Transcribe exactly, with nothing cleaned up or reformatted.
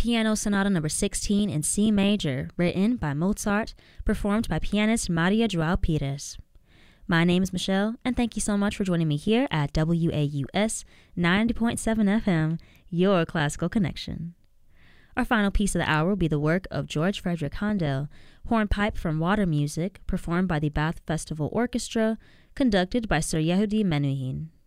Piano Sonata number sixteen in C major, written by Mozart, performed by pianist Maria Joao Pires. My name is Michelle, and thank you so much for joining me here at W A U S ninety point seven F M, your classical connection. Our final piece of the hour will be the work of George Frederick Handel, Hornpipe from Water Music, performed by the Bath Festival Orchestra, conducted by Sir Yehudi Menuhin.